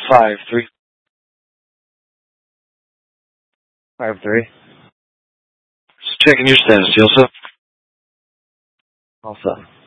5-3. 5-3. Just checking your status, you all set? All set.